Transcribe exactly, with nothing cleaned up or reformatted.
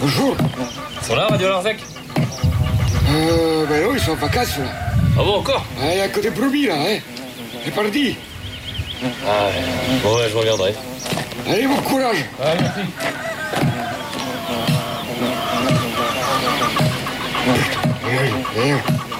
Bonjour. Ils sont là, Radio Larzac? Euh, ben non, ils sont en vacances, là. Ah bon, encore? Il n'y a que des brebis, là, hein. C'est parti. Ah ouais. Bon, ouais, je regarderai. Allez, bon courage. Ouais, merci. Allez, allez.